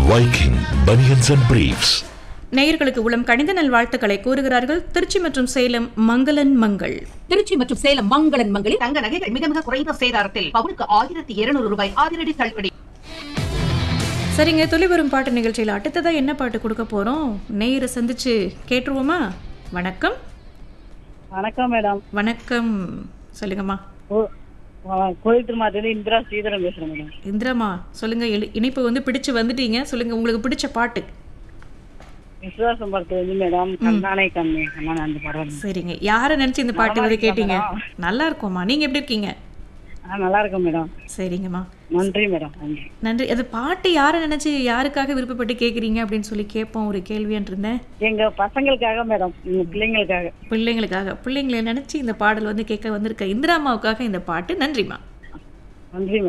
Viking Bunions and Briefs. நேயர்களுக்கு உளம் கணித நல்வாழ்த்துக்களை கூறுகிறார்கள் திருச்சி மற்றும் சேலம் மங்களன் மங்கள். திருச்சி மற்றும் சேலம் மங்களன் மங்களில் தங்க நகைகள் மிக மிக குறைந்த சேதாரத்தில் பவுனுக்கு 1200 ரூபாய் அதிரடி தள்ளுபடி. சரிங்க, துளி வரும் பாட்டு நிகழ்ச்சியில் அடுத்ததா என்ன பாட்டு கொடுக்க போறோம்? நேயரை சந்திச்சு கேட்டுருவோமா? வணக்கம். வணக்கம் மேடம். வணக்கம், சொல்லுங்கம்மா. கோயில் திருமாத்தில இந்திரா ஸ்ரீதரன் பேசுறேன் மேடம். இந்திராமா, சொல்லுங்க. இனிப்பு வந்து பிடிச்சு வந்துட்டீங்க, சொல்லுங்க உங்களுக்கு பிடிச்ச பாட்டு. விசுவாசம் படத்துல வந்து மேடம் கண்ணானே கண்ணே கண்ணானே அந்த படம். சரிங்க, யாரை நினைச்சு இந்த பாட்டு வந்து கேட்டீங்க? நல்லா இருக்கும்மா, நீங்க எப்படி இருக்கீங்க? நல்லா இருக்கும் மேடம். சரிங்கம்மா, நன்றி மேடம். நன்றி நன்றி. அது பாட்டு யாரை நினைச்சு யாருக்காக விருப்பப்பட்டு கேட்குறீங்க அப்படின்னு சொல்லி கேட்போம் ஒரு கேள்வின்னு இருந்தேன். எங்க பசங்களுக்காக மேடம், எங்க பிள்ளைங்களுக்காக. பிள்ளைங்களை நினைச்சு இந்த பாடல் வந்து கேட்க வந்திருக்க இந்திராமாவுக்காக இந்த பாட்டு. நன்றிம்மா. நன்றி.